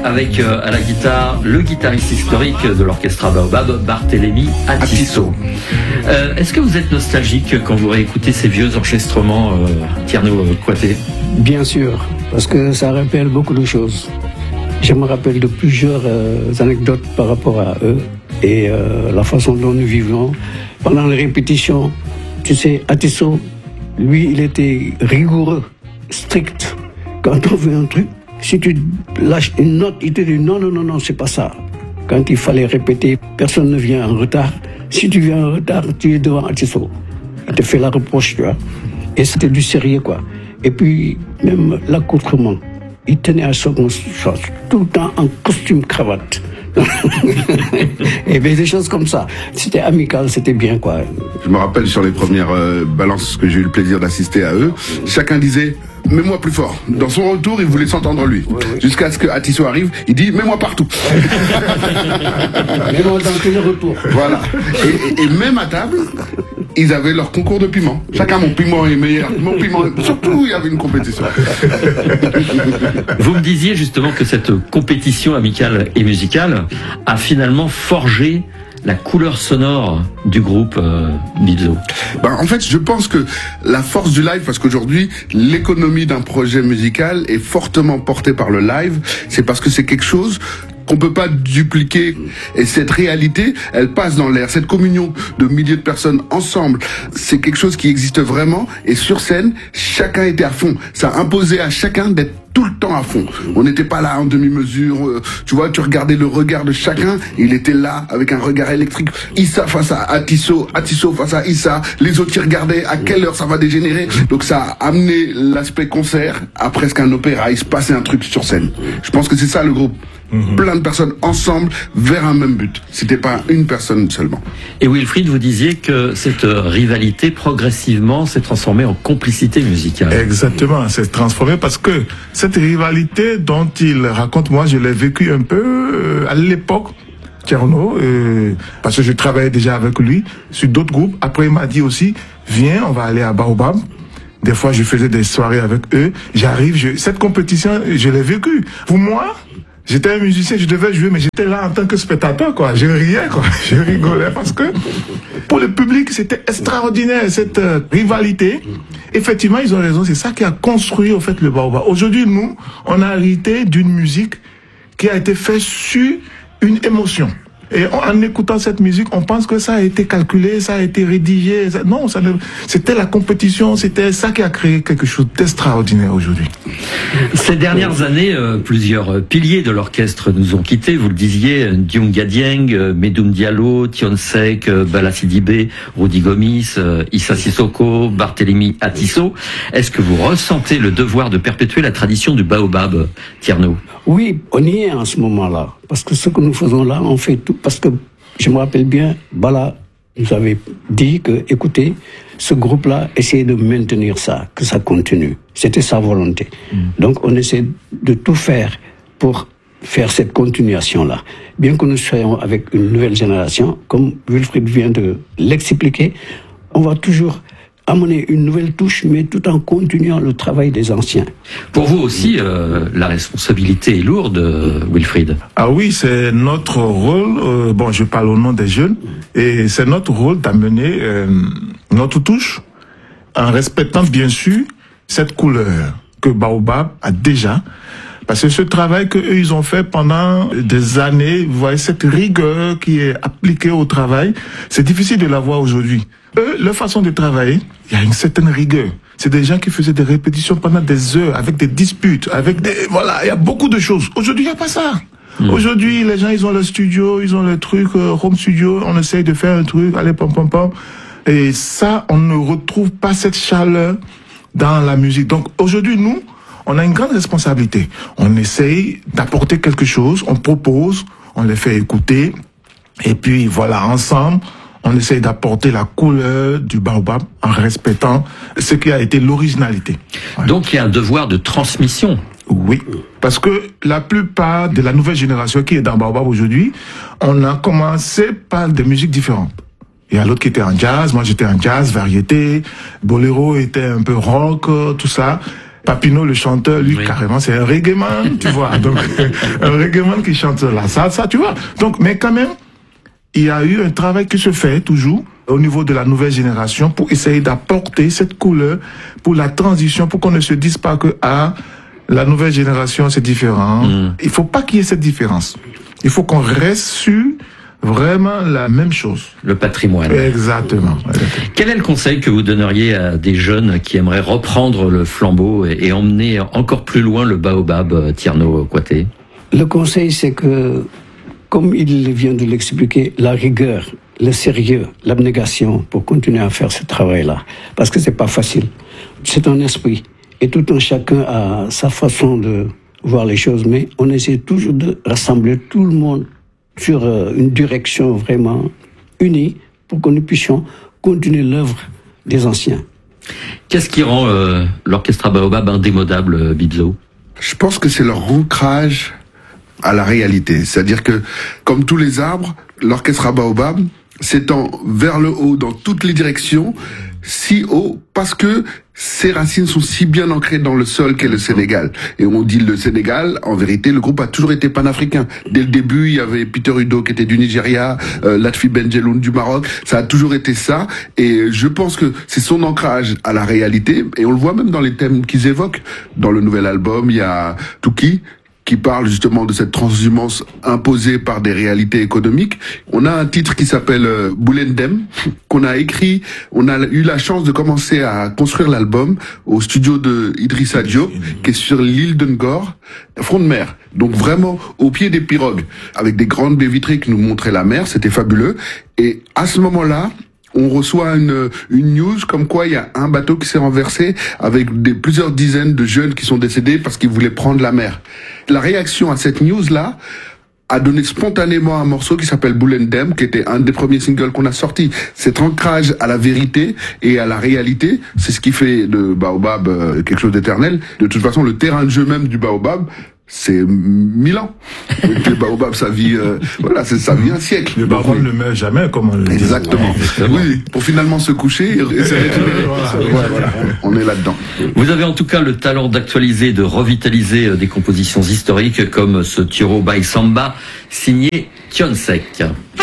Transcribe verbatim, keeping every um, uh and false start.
avec euh, à la guitare le guitariste historique de l'orchestre Baobab, Barthélémy Atisso. Euh, est-ce que vous êtes nostalgique quand vous réécoutez ces vieux enregistrements, euh, Tierno Kouaté? Bien sûr, parce que ça rappelle beaucoup de choses. Je me rappelle de plusieurs euh, anecdotes par rapport à eux et euh, la façon dont nous vivons. Pendant les répétitions, tu sais, Atisso, lui, il était rigoureux, strict. Quand on veut un truc, si tu lâches une note, il te dit non, non, non, non, c'est pas ça. Quand il fallait répéter, personne ne vient en retard. Si tu viens en retard, tu es devant Atisso. Il te fait la reproche, tu vois. Et c'était du sérieux, quoi. Et puis, même l'accoutrement. Il tenait à ce qu'on soit tout le temps en costume cravate. Et bien des choses comme ça. C'était amical, c'était bien, quoi. Je me rappelle sur les premières euh, balances que j'ai eu le plaisir d'assister à eux, chacun disait « mets-moi plus fort ». Dans son retour, il voulait s'entendre lui. Oui, oui. Jusqu'à ce que Atisso arrive, il dit « mets-moi partout ». Mets-moi dans tous les retours. Voilà. Et, et, et même à table, ils avaient leur concours de piment. Chacun, mon piment est meilleur, mon piment est... Surtout, il y avait une compétition. Vous me disiez justement que cette compétition amicale et musicale a finalement forgé la couleur sonore du groupe euh, Bilzo. Ben, en fait, je pense que la force du live, parce qu'aujourd'hui, l'économie d'un projet musical est fortement portée par le live, c'est parce que c'est quelque chose qu'on peut pas dupliquer, et cette réalité, elle passe dans l'air. Cette communion de milliers de personnes ensemble, c'est quelque chose qui existe vraiment, et sur scène, chacun était à fond. Ça imposait à chacun d'être tout le temps à fond. On n'était pas là en demi-mesure, euh, tu vois, tu regardais le regard de chacun, il était là avec un regard électrique. Issa face à Atisso, Atisso face à Issa, les autres qui regardaient à quelle heure ça va dégénérer. Donc ça a amené l'aspect concert à presque un opéra, il se passait un truc sur scène. Je pense que c'est ça le groupe. Mmh. Plein de personnes ensemble vers un même but. C'était pas une personne seulement. Et Wilfried, vous disiez que cette rivalité progressivement s'est transformée en complicité musicale. Exactement, s'est transformée parce que cette rivalité dont il raconte, moi je l'ai vécu un peu à l'époque. Tierno, euh, parce que je travaillais déjà avec lui sur d'autres groupes. Après il m'a dit aussi, viens, on va aller à Baobab. Des fois je faisais des soirées avec eux. J'arrive, je... cette compétition, je l'ai vécue. Pour moi, j'étais un musicien, je devais jouer, mais j'étais là en tant que spectateur, quoi. Je riais, quoi. Je rigolais parce que pour le public, c'était extraordinaire, cette euh, rivalité. Effectivement, ils ont raison, c'est ça qui a construit, au fait, le Baobab. Aujourd'hui, nous, on a hérité d'une musique qui a été faite sur une émotion. Et en, en écoutant cette musique, on pense que ça a été calculé, ça a été rédigé. Ça, non, ça ne, c'était la compétition, c'était ça qui a créé quelque chose d'extraordinaire aujourd'hui. Ces dernières années, euh, plusieurs piliers de l'orchestre nous ont quittés. Vous le disiez, Diunga Dieng, Medoune Diallo, Tion Seck, Bala Sidibé, Rudy Gomis, euh, Issa Sissoko, Barthélémy Atisso. Est-ce que vous ressentez le devoir de perpétuer la tradition du Baobab, Tierno? Oui, on y est en ce moment-là. Parce que ce que nous faisons là, on fait tout. Parce que je me rappelle bien, Bala nous avait dit que, écoutez, ce groupe-là, essayez de maintenir ça, que ça continue. C'était sa volonté. Mmh. Donc on essaie de tout faire pour faire cette continuation-là. Bien que nous soyons avec une nouvelle génération, comme Wilfried vient de l'expliquer, on va toujours amener une nouvelle touche, mais tout en continuant le travail des anciens. Pour vous aussi, euh, la responsabilité est lourde, euh, Wilfried. Ah oui, c'est notre rôle, euh, bon, je parle au nom des jeunes, et c'est notre rôle d'amener euh, notre touche, en respectant bien sûr cette couleur que Baobab a déjà. Parce que ce travail qu'eux, ils ont fait pendant des années, vous voyez, cette rigueur qui est appliquée au travail, c'est difficile de la voir aujourd'hui. Eux, leur façon de travailler, il y a une certaine rigueur. C'est des gens qui faisaient des répétitions pendant des heures, avec des disputes, avec des... Voilà, il y a beaucoup de choses. Aujourd'hui, il n'y a pas ça. Mmh. Aujourd'hui, les gens, ils ont leur studio, ils ont leur truc, euh, home studio, on essaye de faire un truc, allez, pom, pom, pom. Et ça, on ne retrouve pas cette chaleur dans la musique. Donc, aujourd'hui, nous, on a une grande responsabilité. On essaye d'apporter quelque chose, on propose, on les fait écouter, et puis voilà, ensemble, on essaye d'apporter la couleur du Baobab en respectant ce qui a été l'originalité. Ouais. Donc il y a un devoir de transmission. Oui, parce que la plupart de la nouvelle génération qui est dans Baobab aujourd'hui, on a commencé par des musiques différentes. Il y a l'autre qui était en jazz, moi j'étais en jazz, variété, boléro était un peu rock, tout ça. Papineau, le chanteur, lui, oui. carrément, c'est un reggaeman, tu vois. Donc, un reggaeman qui chante la salsa, tu vois. Donc, mais quand même, il y a eu un travail qui se fait toujours au niveau de la nouvelle génération pour essayer d'apporter cette couleur pour la transition, pour qu'on ne se dise pas que, ah, la nouvelle génération, c'est différent. Mm. Il faut pas qu'il y ait cette différence. Il faut qu'on reste sur vraiment la même chose. Le patrimoine. Exactement. Quel est le conseil que vous donneriez à des jeunes qui aimeraient reprendre le flambeau et, et emmener encore plus loin le baobab, Tierno Kouaté? Le conseil, c'est que, comme il vient de l'expliquer, la rigueur, le sérieux, l'abnégation pour continuer à faire ce travail-là. Parce que c'est pas facile. C'est un esprit. Et tout un chacun a sa façon de voir les choses, mais on essaie toujours de rassembler tout le monde sur une direction vraiment unie pour que nous puissions continuer l'œuvre des anciens. Qu'est-ce qui rend euh, l'Orchestra Baobab indémodable, Bibzo? Je pense que c'est leur ancrage à la réalité. C'est-à-dire que, comme tous les arbres, l'Orchestra Baobab s'étend vers le haut dans toutes les directions, si haut, parce que ses racines sont si bien ancrées dans le sol qu'est le Sénégal. Et on dit le Sénégal, en vérité, le groupe a toujours été panafricain. Dès le début, il y avait Peter Udo qui était du Nigeria, euh, Latfi Benjeloun du Maroc, ça a toujours été ça. Et je pense que c'est son ancrage à la réalité, et on le voit même dans les thèmes qu'ils évoquent. Dans le nouvel album, il y a Touki, qui parle justement de cette transhumance imposée par des réalités économiques. On a un titre qui s'appelle euh, Boulendem, qu'on a écrit, on a eu la chance de commencer à construire l'album au studio de Idrissa Diop, qui est sur l'île de Ngor, front de mer. Donc vraiment au pied des pirogues, avec des grandes baies vitrées qui nous montraient la mer, c'était fabuleux. Et à ce moment-là, on reçoit une, une news comme quoi il y a un bateau qui s'est renversé avec des, plusieurs dizaines de jeunes qui sont décédés parce qu'ils voulaient prendre la mer. La réaction à cette news-là a donné spontanément un morceau qui s'appelle Boulendem, qui était un des premiers singles qu'on a sorti. Cet ancrage à la vérité et à la réalité, c'est ce qui fait de Baobab euh, quelque chose d'éternel. De toute façon, le terrain de jeu même du Baobab, c'est mille ans. Le baobab, ça vit, euh, voilà, c'est ça vit un siècle. Le baobab ne meurt jamais, comme on le dit. Exactement. Exactement. Oui, pour finalement se coucher et se récupérer. Voilà, voilà, on est là-dedans. Vous avez en tout cas le talent d'actualiser, de revitaliser des compositions historiques comme ce Tiro by Samba signé Tionsek.